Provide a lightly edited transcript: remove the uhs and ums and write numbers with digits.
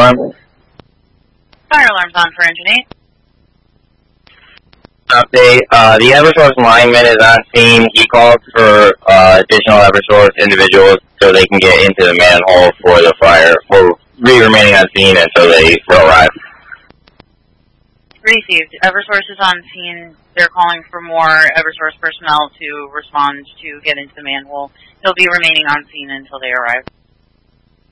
alarm? Fire alarm's on for Engine 8. Update. The Eversource lineman is on scene. He called for additional Eversource individuals so they can get into the manhole for the fire. For remaining on scene until they will arrive. Received. Eversource is on scene. They're calling for more Eversource personnel to respond to get into the manhole. They'll be remaining on scene until they arrive.